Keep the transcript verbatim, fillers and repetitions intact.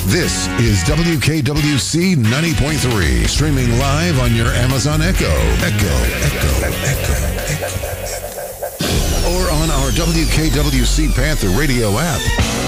This is W K W C ninety point three, streaming live on your Amazon Echo, Echo, Echo, Echo, Echo, or on our W K W C Panther Radio app.